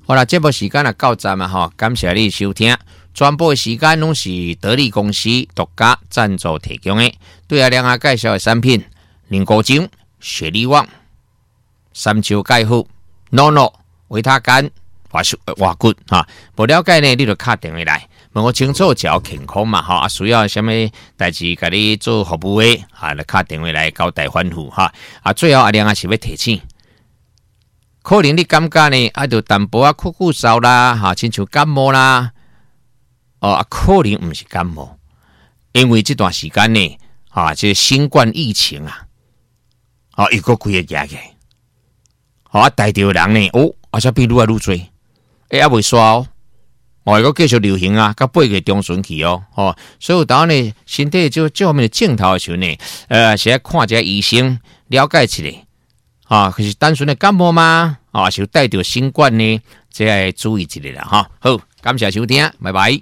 好啦，节目时间也到站啊哈，感谢你收听。全部的时间拢是得力公司独家赞助提供的。对阿亮阿介绍的产品：凝固精、雪利旺、三球钙护、NONO、维他干、活骨哈。不了解呢，你就打电话来，问我清楚就健康嘛哈。需要什么代志，给你做服务的啊，就打电话来交代吩咐哈。啊，最后阿亮阿是要提醒。可能你感觉呢，就淡薄酷嗽啦，哈，亲像感冒啦，可能不是感冒，因为这段时间呢，这新冠疫情啊，又个几个year嘅，带着人呢，这比愈来愈多，还未煞哦，又个继续流行啊，到8月中旬去哦，所以有当呢，身体这方面的镜头的时候呢，是要看一下医生，了解一下。可是单纯的感冒吗？是带着新冠呢，这要注意一下啦哈。好，感谢收听，拜拜。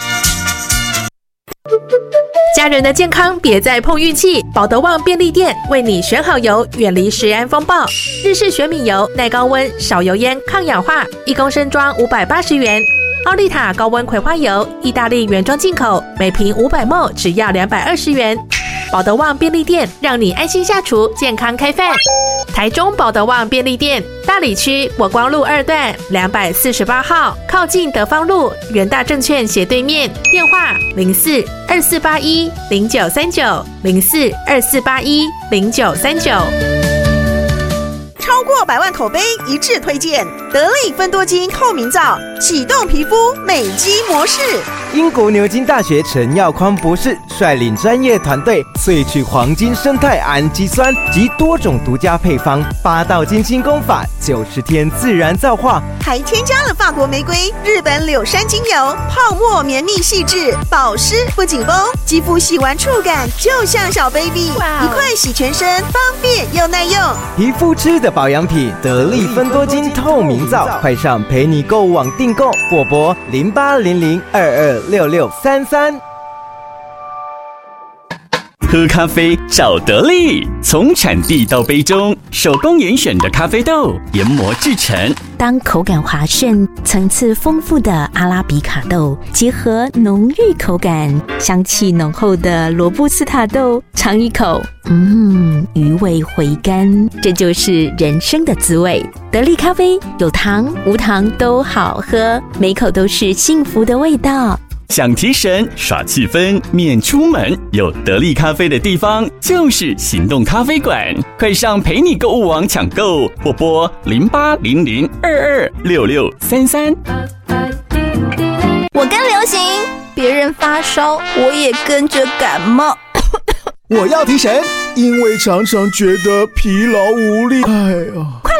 家人的健康别再碰运气，保德旺便利店为你选好油，远离食安风暴。日式玄米油，耐高温，少油烟，抗氧化，1公升装580元。奥利塔高温葵花油，意大利原装进口，每瓶500ml只要220元。保德旺便利店让你安心下厨，健康开饭。台中保德旺便利店，大里区国光路2段248号，靠近德芳路元大证券斜对面。电话04-2481-0939 04-2481-0939。 超过100万口碑一致推荐，得力芬多精透明皂，启动皮肤美肌模式。 英国牛津大学陈耀匡博士率领专业团队萃取黄金生态氨基酸及多种独家配方，8道精心工法，90天自然皂化， 还添加了法国玫瑰、日本柳杉精油，泡沫绵密细致，保湿不紧绷，肌肤洗完触感就像小 baby， 一块洗全身，方便又耐用。 皮肤吃的保养品，得力芬多精透明皂，快上陪你购物网订购，或拨0800226633。 喝咖啡找得力，从产地到杯中，手工严选的咖啡豆研磨制成。 当口感滑顺、层次丰富的阿拉比卡豆结合浓郁口感、香气浓厚的罗布斯塔豆，尝一口，余味回甘，这就是人生的滋味。得力咖啡有糖无糖都好喝，每口都是幸福的味道。 想提神耍气氛免出门，有得力咖啡的地方就是行动咖啡馆，快上陪你购物网抢购，或拨0800226633。 我跟流行，别人发烧我也跟着感冒。 我要提神，因为常常觉得疲劳无力。 快